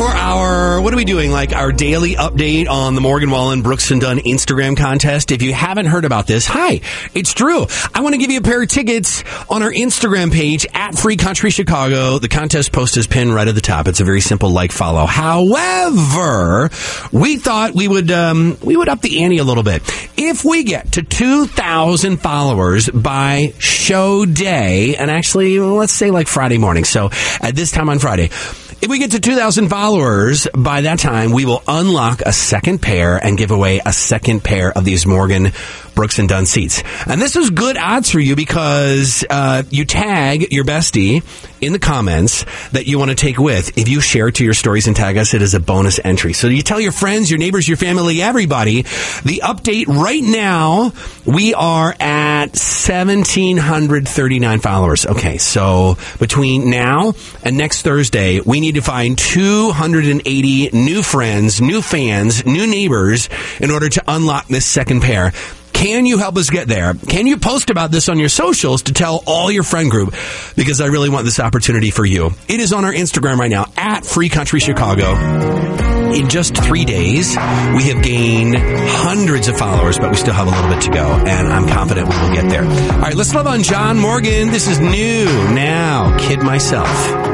for our, what are we doing? Like our daily update on the Morgan Wallen Brooks and Dunn Instagram contest. If you haven't heard about this, hi, it's Drew. I want to give you a pair of tickets on our Instagram page at Free Country Chicago. The contest post is pinned right at the top. It's a very simple like, follow. However, we thought we would up the ante a little bit. If we get to 2,000 followers by show day, and actually, let's say like Friday morning. So at this time on Friday, if we get to 2,000 followers by that time, we will unlock a second pair and give away a second pair of these Morgan Brooks and Dunn seats. And this is good odds for you because you tag your bestie in the comments that you want to take with. If you share it to your stories and tag us, it is a bonus entry. So you tell your friends, your neighbors, your family, everybody. The update right now, we are at 1,739 followers. Okay, so between now and next Thursday, we need to find 280 new friends, new fans, new neighbors in order to unlock this second pair. Can you help us get there? Can you post about this on your socials to tell all your friend group? Because I really want this opportunity for you. It is on our Instagram right now, at Free Country Chicago. In just 3 days, we have gained hundreds of followers, but we still have a little bit to go, and I'm confident we will get there. All right, let's love on John Morgan. This is new now. Kid Myself.